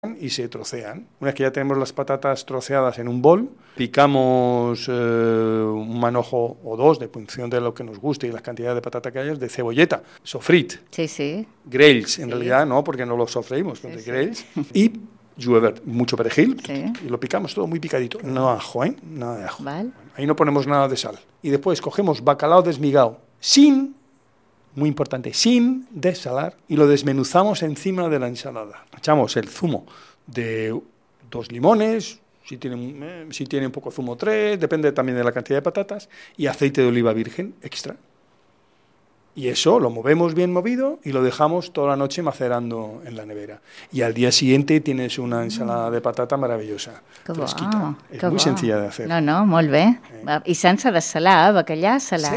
y se trocean. Una vez que ya tenemos las patatas troceadas en un bol, picamos un manojo o dos, de función de lo que nos guste y la cantidad de patata que haya, de cebolleta, sofrit, sí. grells, en realidad no, porque no lo sofreímos, grells, y julivert, mucho perejil, y lo picamos todo muy picadito, no ajo, nada de ajo. Vale. Ahí no ponemos nada de sal. Y después cogemos bacalao desmigado, muy importante, sin desalar, y lo desmenuzamos encima de la ensalada. Echamos el zumo de 2 limones, si tiene un poco zumo 3, depende también de la cantidad de patatas, y aceite de oliva virgen extra. Y eso lo movemos bien movido y lo dejamos toda la noche macerando en la nevera. Y al día siguiente tienes una ensalada de patata maravillosa, fresquita. És muy sencilla de hacer. No, molt bé. I sense dessalar, bacallà salat.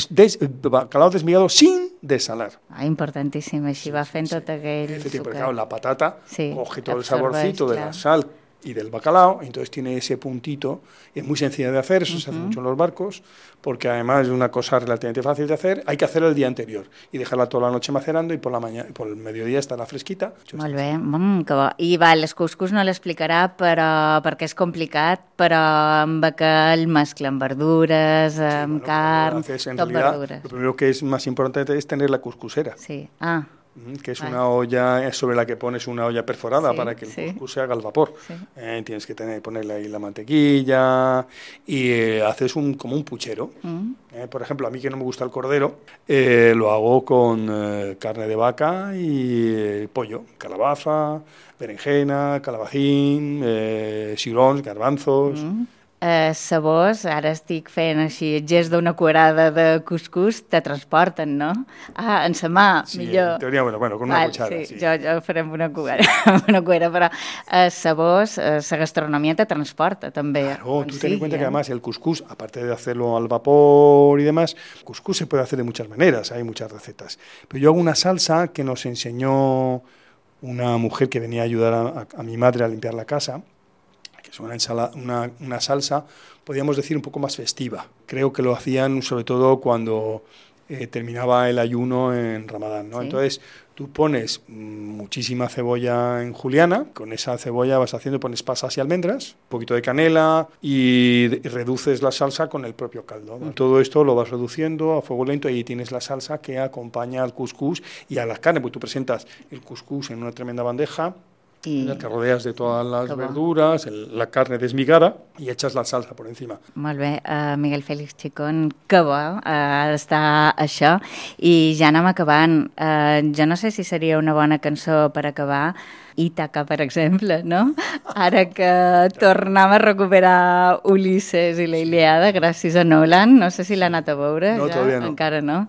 Bacalao desmigado sin desalar. Importantíssim, així va fent tot aquell sucar. Claro, la patata coge todo el saborcito de la sal y del bacalao, entonces tiene ese puntito, y es muy sencilla de hacer, eso se hace mucho en los barcos, porque además es una cosa relativamente fácil de hacer, hay que hacerlo el día anterior, y dejarla toda la noche macerando, y por la mañana, por el mediodía estarà fresquita. Molt bé, que bo. I les couscous no l'explicarà, però perquè és complicat, però amb bacall mesclen verdures, amb carn, tot verdures. Lo primero que es más importante es tener la cuscusera. Sí, que es una olla sobre la que pones una olla perforada para que el cuscús se haga al vapor. Sí. Tienes que ponerle ahí la mantequilla y haces como un puchero. Por ejemplo, a mí que no me gusta el cordero, lo hago con carne de vaca y pollo, calabaza, berenjena, calabacín, cigrons, garbanzos... Sabors, ara estic fent així el gest d'una cuerada de cuscús, te transporten, no? En sa mà, millor. En teoria, bueno, con una cuchara. Sí. Jo farem una cuera, però sabors, la gastronomia te transporta també. Claro, tú ten en cuenta que además el cuscús, aparte de hacerlo al vapor y demás, el cuscús se puede hacer de muchas maneras, hay muchas recetas. Pero yo hago una salsa que nos enseñó una mujer que venía a ayudar a mi madre a limpiar la casa, que es una salsa, podríamos decir, un poco más festiva. Creo que lo hacían sobre todo cuando terminaba el ayuno en Ramadán, ¿no? Sí. Entonces, tú pones muchísima cebolla en juliana, con esa cebolla vas haciendo, pones pasas y almendras, un poquito de canela y reduces la salsa con el propio caldo, ¿no? Todo esto lo vas reduciendo a fuego lento y ahí tienes la salsa que acompaña al cuscús y a las carnes, porque tú presentas el cuscús en una tremenda bandeja, en la que rodeas de todas las verduras, la carne desmigada y echas la salsa por encima. Molt bé, Miguel Félix Chicón, que bo ha d'estar això. I ja anem acabant. Jo no sé si seria una bona cançó per acabar, Ítaca, per exemple, no? Ara que tornem a recuperar Ulisses i la Ilíada gràcies a Nolan, no sé si l'ha anat a veure. No, ja? todavía no. Encara no.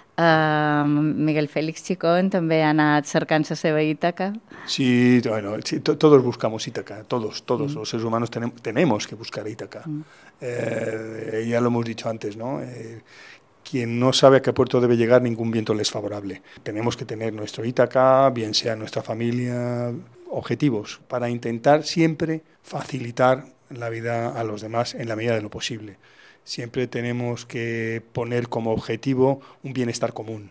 Miguel Félix Chicón també ha anat cercant la seva Ítaca. Sí, bueno, sí, todos buscamos Ítaca, todos los seres humanos tenemos que buscar Ítaca. Ya lo hemos dicho antes, ¿no? Quien no sabe a qué puerto debe llegar, ningún viento le es favorable. Tenemos que tener nuestro Ítaca, bien sea nuestra familia, objetivos, para intentar siempre facilitar la vida a los demás en la medida de lo posible. Siempre tenemos que poner como objetivo un bienestar común,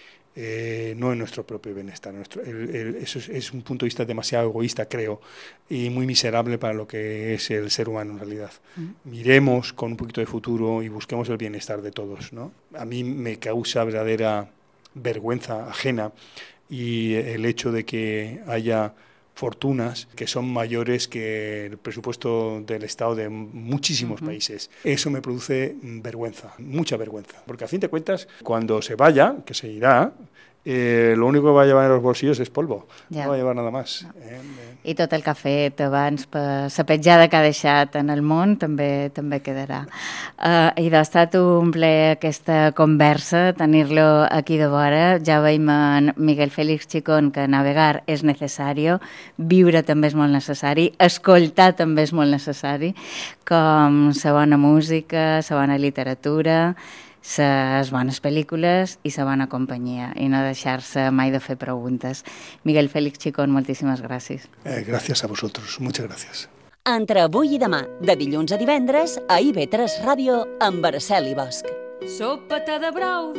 no en nuestro propio bienestar. Eso es un punto de vista demasiado egoísta, creo, y muy miserable para lo que es el ser humano en realidad. Miremos con un poquito de futuro y busquemos el bienestar de todos, ¿no? A mí me causa verdadera vergüenza ajena y el hecho de que haya fortunas que son mayores que el presupuesto del Estado de muchísimos países. Eso me produce vergüenza, mucha vergüenza, porque a fin de cuentas, cuando se vaya, que se irá, lo único que va a llevar en los bolsillos es polvo, no va a llevar nada más. I tot el que ha fet abans per la petjada que ha deixat en el món també quedarà. I ha estat un plaer aquesta conversa, tenir-lo aquí de vora. Ja veiem en Miguel Félix Chicón que navegar és necessari, viure també és molt necessari, escoltar també és molt necessari, com la bona música, la bona literatura, les bones pel·lícules i la bona companyia, i no deixar-se mai de fer preguntes. Miguel Félix Chicón, moltíssimes gràcies. Gracias a vosotros, muchas gracias. Entre avui i demà, de dilluns a divendres, a IB3 Ràdio, amb Araceli Bosch. Sopeta de brou